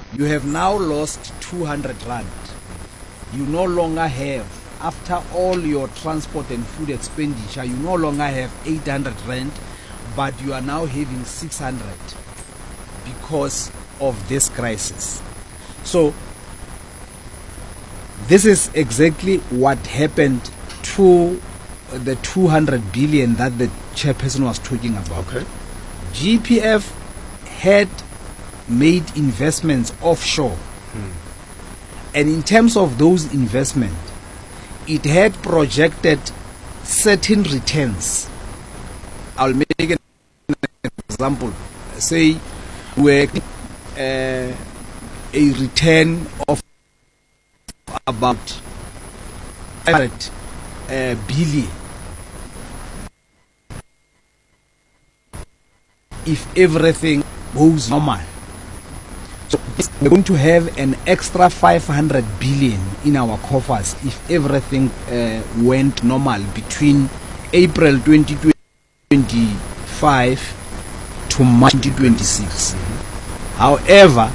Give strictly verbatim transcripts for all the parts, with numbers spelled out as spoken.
you have now lost two hundred rand. You no longer have, after all your transport and food expenditure, you no longer have eight hundred rand, but you are now having six hundred because of this crisis. So this is exactly what happened to the two hundred billion that the chairperson was talking about. Okay. G P F had made investments offshore. Hmm. And in terms of those investments, it had projected certain returns. I'll make an example. Say we uh, a return of about five hundred uh, billion if everything goes normal. So we're going to have an extra five hundred billion in our coffers if everything uh, went normal between April twenty twenty-five to March twenty twenty-six. However,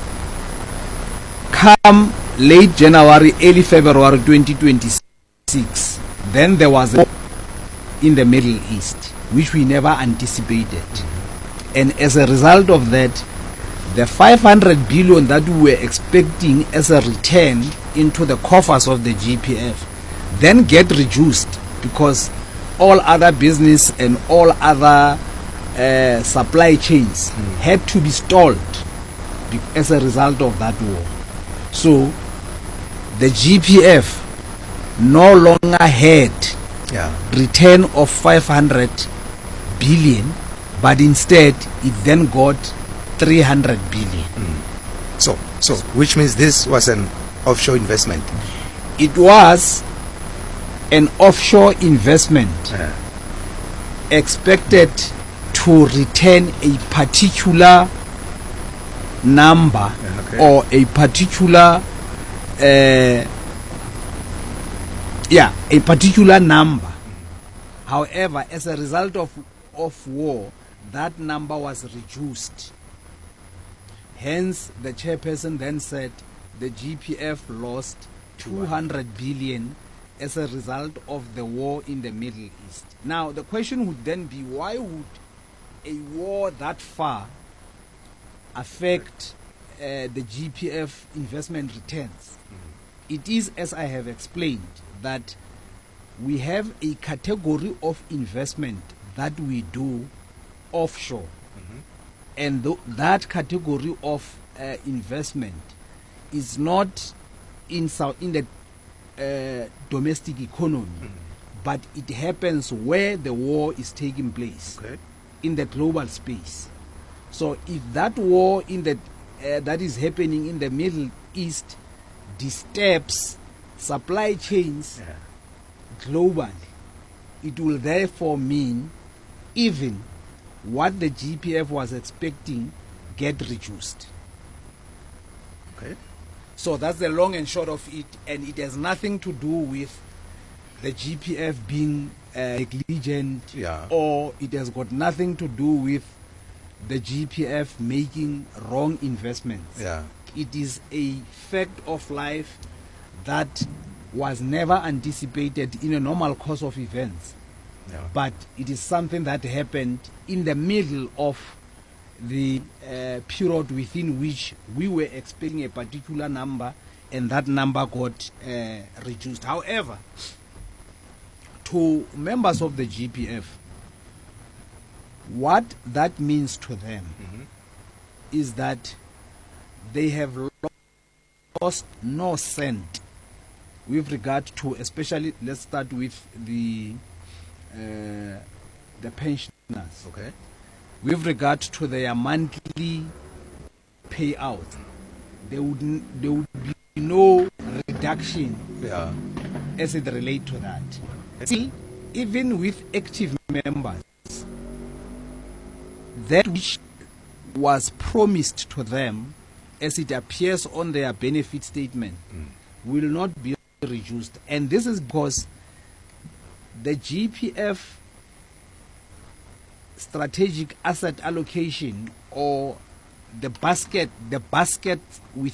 come late January, early February twenty twenty-six, then there was a war in the Middle East, which we never anticipated. And as a result of that, the five hundred billion that we were expecting as a return into the coffers of the G P F then get reduced because all other business and all other uh, supply chains mm. had to be stalled as a result of that war. So the G P F no longer had yeah. return of five hundred billion, but instead it then got three hundred billion. Mm. So, so which means this was an offshore investment? It was an offshore investment uh. expected to return a particular number okay. or a particular uh, yeah a particular number. However, as a result of of war, that number was reduced. Hence, the chairperson then said the G P F lost two hundred billion as a result of the war in the Middle East. Now, the question would then be, why would a war that far affect uh, the G P F investment returns? Mm-hmm. It is, as I have explained, that we have a category of investment that we do offshore. Mm-hmm. And th- that category of uh, investment is not in, South, in the uh, domestic economy, mm-hmm. but it happens where the war is taking place, okay. in the global space. So if that war in the, uh, that is happening in the Middle East disturbs supply chains yeah. globally, it will therefore mean even what the G P F was expecting get reduced. Okay. So that's the long and short of it, and it has nothing to do with the G P F being uh, negligent, yeah. or it has got nothing to do with the G P F making wrong investments. Yeah. It is a fact of life that was never anticipated in a normal course of events. Yeah. But it is something that happened in the middle of the uh, period within which we were expecting a particular number, and that number got uh, reduced. However, to members of the G P F, what that means to them mm-hmm. is that they have lost no cent with regard to, especially, let's start with the Uh, the pensioners. Okay. With regard to their monthly payout, there would n- there would be no reduction yeah. as it relates to that. See, even with active members, that which was promised to them, as it appears on their benefit statement, mm. will not be reduced, and this is because the G P F strategic asset allocation, or the basket, the basket